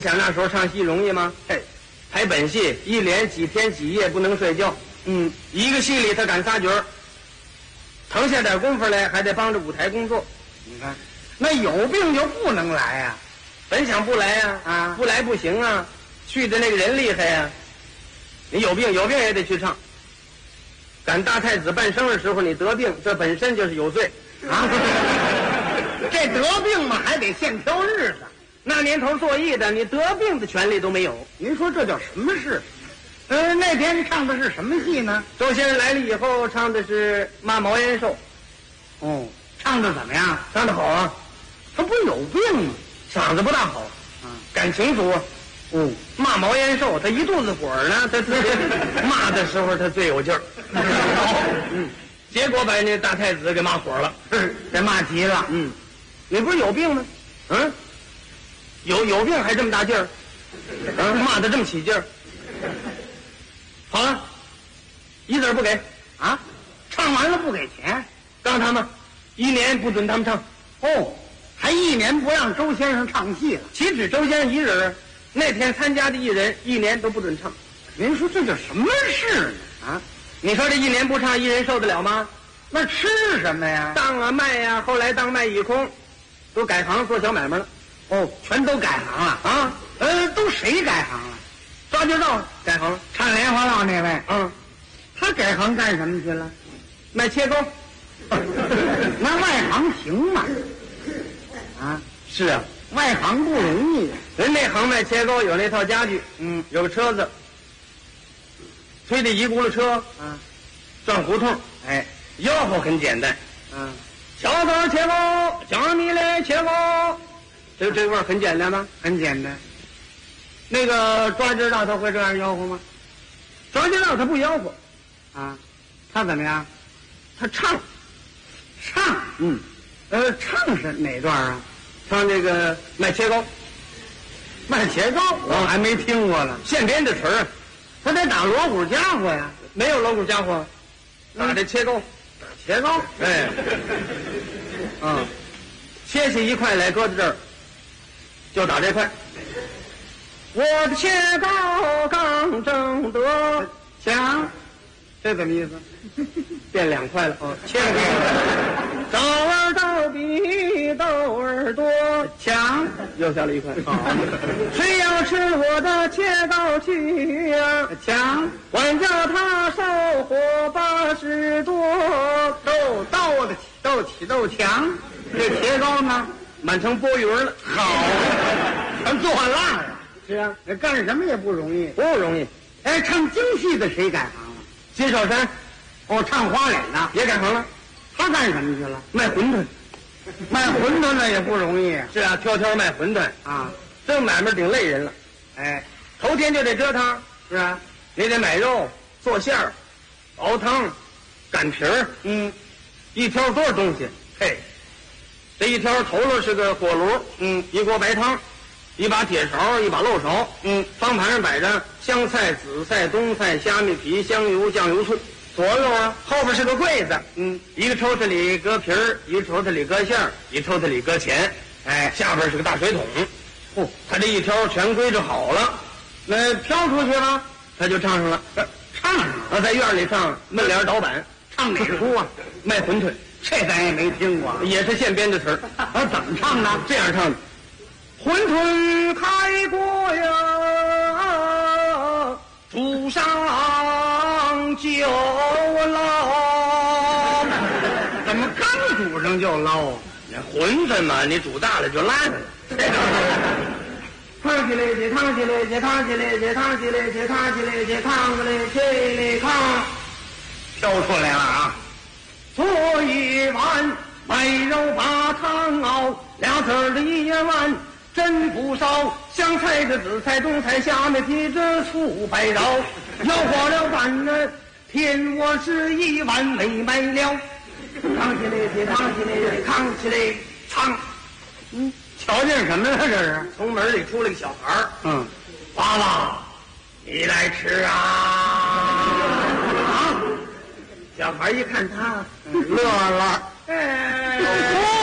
想那时候唱戏容易吗？嘿，排本戏一连几天几夜不能睡觉，一个戏里他赶仨角儿，腾下点功夫来还得帮着舞台工作。 你看，那有病就不能来呀、 本想不来呀，不来不行啊，去的那个人厉害呀，你有病也得去唱。赶大太子办生的时候你得病，这本身就是有罪啊。 这得病嘛，还得现挑日子。 那年头做艺的，你得病的权利都没有。 您说这叫什么事？那天唱的是什么戏呢？ 周先生来了以后，唱的是骂毛延寿。 哦，唱的怎么样？ 唱的好啊， 他不有病吗？ 嗓子不大好，感情足啊。骂毛延寿，他一肚子火呢，他自己骂的时候他最有劲儿。结果把那大太子给骂火了， 给骂急了。 你不是有病吗？有病还这么大劲儿，骂得这么起劲儿。好了，一子不给啊！唱完了不给钱， 告诉他们1年不准他们唱。 还1年不让周先生唱戏了。 岂止周先生一人，那天参加的艺人1年都不准唱。 您说这叫什么事呢？ 你说这1年不唱，艺人受得了吗？ 那吃什么呀？ 当啊卖呀，后来当卖一空，都改行做小买卖了。 全都改行了啊！ 都谁改行了？ 抓阄道改行了， 唱莲花落那位。他改行干什么去了？ 卖切糕。 那外行行吗？ 是啊， 外行不容易。 人那行卖切糕有那套家具，有个车子，推着一轱辘车，转胡同，吆喝很简单，小子切糕，叫你来切糕，这味儿很简单吗？ 很简单。那个抓阄道他会这样吆喝吗？ 抓阄道他不吆喝， 他怎么样？ 他唱， 唱是哪段啊？ 唱这个卖切糕， 卖切糕我还没听过呢， 现编的词儿， 他得打锣鼓家伙呀。 没有锣鼓家伙，打这切糕， 切糕， 切下一块来搁在这儿，就打这块。我的切糕刚正得强，这怎么意思？ 变2块了。 切糕， 豆儿豆比豆儿多， 强又下了1块。谁要吃我的切糕去呀？ 强， 管叫他收获80多。 豆起豆强，这切糕呢？ 满成波云了。 好，全做烂了。 是啊， 干什么也不容易， 不容易。 唱京戏的谁改行了？ 金少山， 唱花脸的也改行了。 他干什么去了？ 卖馄饨。 卖馄饨那也不容易。 是啊，挑卖馄饨这买卖顶累人了。头天就得折腾。 是啊， 你得买肉、做馅儿、熬汤、擀皮儿。一挑多少东西？这一挑头了是个火炉，一锅白汤，一把铁勺，一把漏勺，方盘上摆着香菜、紫菜、冬菜、虾米皮、香油、酱油、醋。左右后边是个柜子，一个抽屉里搁皮儿，一个抽屉里搁馅儿，一抽屉里搁钱，下边是个大水桶。他这一挑全归置好了，那飘出去了，他就唱上了。 唱上了， 在院里唱闷帘倒板。 唱哪出啊？ 卖馄饨， 这咱也没听过， 也是现编的词儿。 怎么唱呢？ 这样唱的：馄饨开锅呀，煮上就捞。 怎么刚煮上就捞？ 馄饨嘛，你煮大了就烂了。汤起来，这汤起来，这汤起来，这汤起来，这汤起来，这汤起来，这里汤。 飘出来了啊！ 做一碗白肉把汤熬，2子的一碗真不少，香菜的紫菜冬菜虾米皮这醋白饶，要花了饭呢，添我是1碗没卖了。扛起来，这扛起来，这扛起来，唱。 瞧见什么了？这是从门里出来个小孩儿。爸爸，你来吃啊！小孩一看他， 乐了。